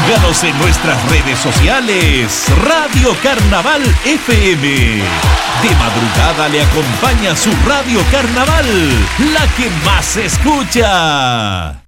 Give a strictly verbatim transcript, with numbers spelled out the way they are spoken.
Síganos en nuestras redes sociales. Radio Carnaval F M. De madrugada le acompaña su Radio Carnaval, la que más se escucha.